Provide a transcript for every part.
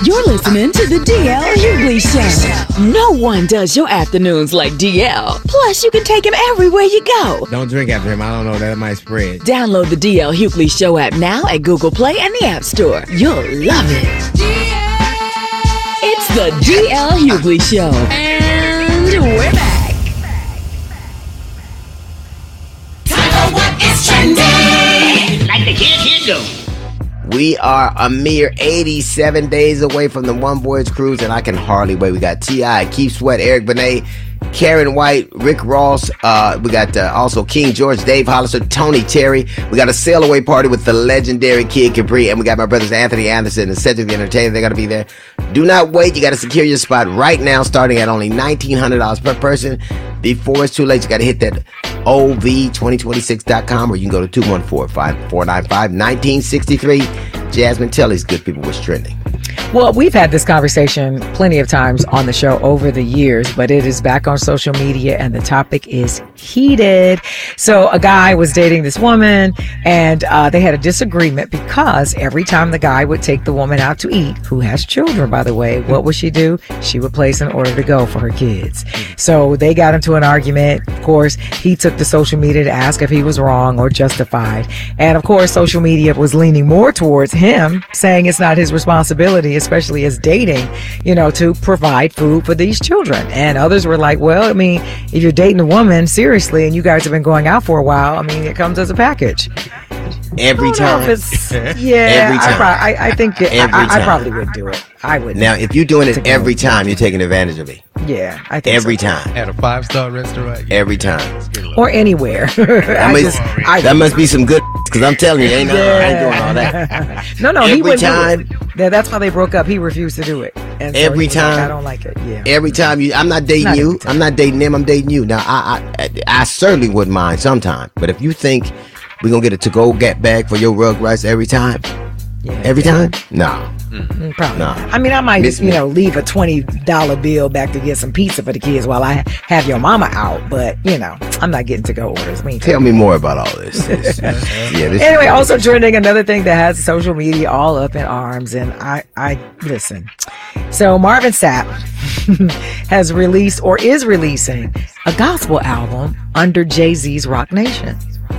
You're listening to the DL Hughley Show. No one does your afternoons like DL. Plus, you can take him everywhere you go. Don't drink after him. I don't know. That might spread. Download the DL Hughley Show app now at Google Play and the App Store. You'll love it. It's the DL Hughley Show. And we're back. Time for what is trending. Like the kid, here go. We are a mere 87 days away from the One Voyage Cruise, and I can hardly wait. We got T.I., Keith Sweat, Eric Benet, Karen White, Rick Ross. We got also King George, Dave Hollister, Tony Terry. We got a sail away party with the legendary Kid Capri, and we got my brothers Anthony Anderson and Cedric the Entertainer. They're going to be there. Do not wait. You got to secure your spot right now, starting at only $1,900 per person. Before it's too late, you got to hit that OV2026.com, or you can go to 214-495-1963. Jasmine, tell these good people what's trending. Well, we've had this conversation plenty of times on the show over the years, but it is back on social media and the topic is heated. So a guy was dating this woman and they had a disagreement because every time the guy would take the woman out to eat, who has children, by the way, what would she do? She would place an order to go for her kids. So they got into an argument. Of course, he took to social media to ask if he was wrong or justified. And of course, social media was leaning more towards him, saying it's not his responsibility, especially as dating, to provide food for these children. And others were like, well, I mean, if you're dating a woman seriously and you guys have been going out for a while, I mean, it comes as a package. Every time. Every time. I think I probably would do it. I would. Now, if you're doing it every time, you're taking advantage of me. Yeah, I think every so. time. At a 5-star restaurant? Every time. Or anywhere. That must be some good, because I'm telling you, I ain't doing all that. No, every he wouldn't time. Do it. That's why they broke up. He refused to do it. And so every time. I don't like it. Yeah. Every time I'm not dating you. I'm not dating him. I'm dating you. Now, I certainly wouldn't mind sometime. But if you think we're going to get a to-go bag for your rug rice every time? Yeah. Every time? No. Probably. No. I mean, I might just, leave a $20 bill back to get some pizza for the kids while I have your mama out. But, I'm not getting to-go orders. Tell me more about all this. Anyway, also trending, another thing that has social media all up in arms. And I listen. So Marvin Sapp has released or is releasing a gospel album under Jay-Z's Roc Nation.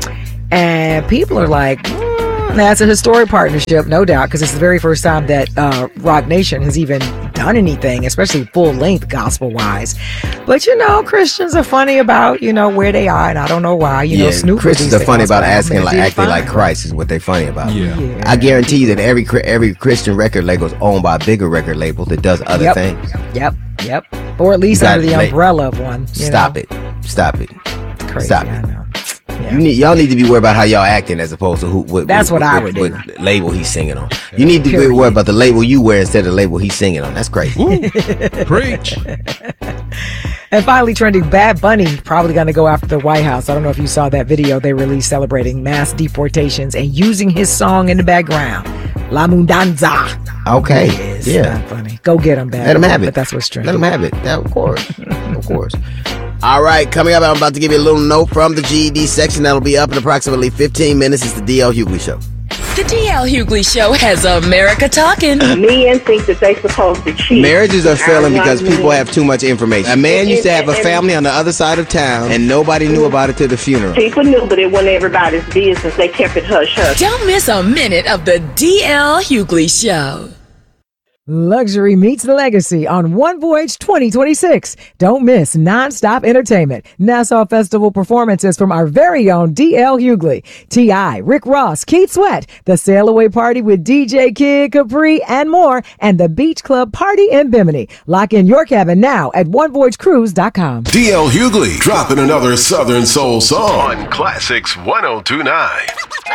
And people are like, that's a historic partnership, no doubt, because it's the very first time that Roc Nation has even done anything, especially full-length gospel-wise. But, Christians are funny about, where they are, and I don't know why. Snoop Christians are funny about acting like Christ is what they're funny about. Yeah. I guarantee you that every Christian record label is owned by a bigger record label that does other things. Yep. Or at least under the umbrella of one. Stop it. Crazy, Stop it. I know. Yeah. Y'all need to be worried about how y'all acting as opposed to what I would do. What label he's singing on. You need to be worried about the label you wear instead of the label he's singing on. That's crazy. Preach. And finally trending, Bad Bunny probably going to go after the White House. I don't know if you saw that video they released celebrating mass deportations and using his song in the background, La Mudanza. Okay. Not funny. Go get him, Bad. Let him have it. But that's what's trending. Let him have it. Of course. Of course. All right, coming up, I'm about to give you a little note from the GED section that'll be up in approximately 15 minutes. It's the DL Hughley Show. The DL Hughley Show has America talking. Men think that they supposed to cheat. Marriages are failing because people have too much information. A man used to have a family on the other side of town, and nobody knew about it till the funeral. People knew, but it wasn't everybody's business. They kept it hush-hush. Don't miss a minute of the DL Hughley Show. Luxury meets legacy on One Voyage 2026. Don't miss non-stop entertainment. Nassau Festival performances from our very own DL Hughley, T.I., Rick Ross, Keith Sweat, the Sail Away Party with DJ Kid Capri, and more, and the Beach Club Party in Bimini. Lock in your cabin now at OneVoyageCruise.com. DL Hughley dropping another Southern Soul song on Classics 1029.